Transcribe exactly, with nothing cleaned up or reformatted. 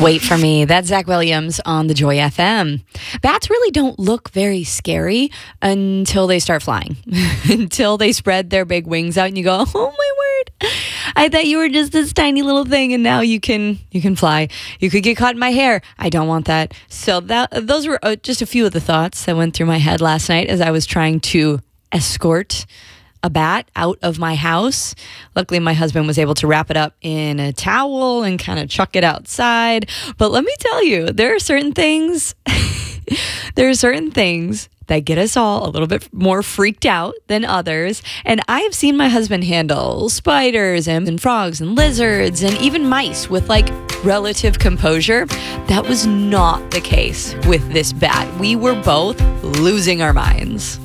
Wait for me. That's Zach Williams on the Joy F M. Bats really don't look very scary until they start flying, until they spread their big wings out and you go, oh my word, I thought you were just this tiny little thing and now you can you can fly. You could get caught in my hair. I don't want that. So that those were uh, just a few of the thoughts that went through my head last night as I was trying to escort a bat out of my house. Luckily, my husband was able to wrap it up in a towel and kind of chuck it outside. But let me tell you, there are certain things, there are certain things that get us all a little bit more freaked out than others. And I have seen my husband handle spiders and, and frogs and lizards and even mice with like relative composure. That was not the case with this bat. We were both losing our minds.